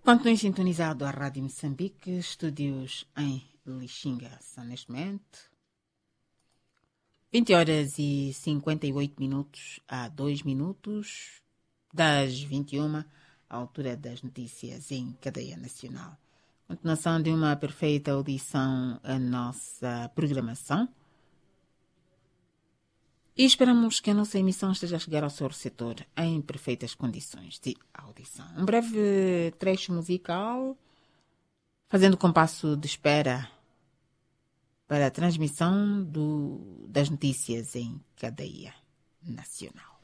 Continue sintonizado à Rádio Moçambique, estúdios em Lixinga. São neste momento 20 horas e 58 minutos a 2 minutos das 21, à altura das notícias em cadeia nacional. Continuação de uma perfeita audição à nossa programação. E esperamos que a nossa emissão esteja a chegar ao seu receptor em perfeitas condições de audição. Um breve trecho musical, fazendo compasso de espera para a transmissão das notícias em cadeia nacional.